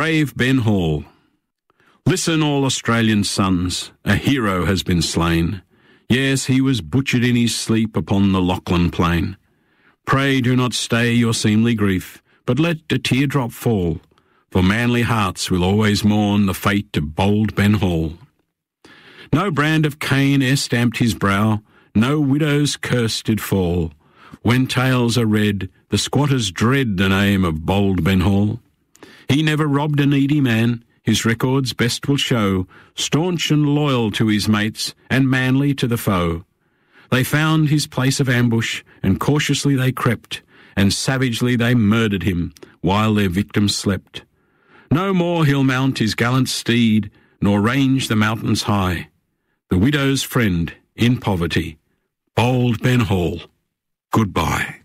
Brave Ben Hall. Listen, all Australian sons, a hero has been slain. Yes, he was butchered in his sleep upon the Lachlan plain. Pray do not stay your seemly grief, but let a teardrop fall, for manly hearts will always mourn the fate of bold Ben Hall. No brand of Cain e'er stamped his brow, no widow's curse did fall. When tales are read, the squatters dread the name of bold Ben Hall. He never robbed a needy man, his records best will show, staunch and loyal to his mates, and manly to the foe. They found his place of ambush, and cautiously they crept, and savagely they murdered him, while their victims slept. No more he'll mount his gallant steed, nor range the mountains high. The widow's friend in poverty, bold Ben Hall, goodbye.